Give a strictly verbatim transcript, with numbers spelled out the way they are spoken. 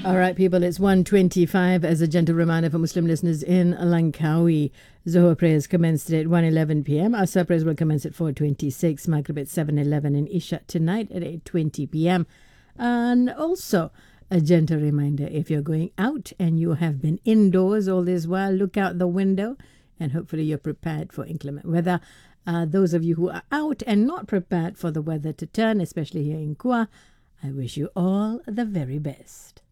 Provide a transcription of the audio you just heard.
All right, people, it's one twenty-five. As a gentle reminder for Muslim listeners in Langkawi, Zohar prayers commenced at one eleven p.m. Asr prayers will commence at four twenty-six, Maghrib at seven eleven, and Isha tonight at eight twenty p.m. And also, a gentle reminder, if you're going out and you have been indoors all this while, look out the window and hopefully you're prepared for inclement weather. Uh, those of you who are out and not prepared for the weather to turn, especially here in Kua, I wish you all the very best.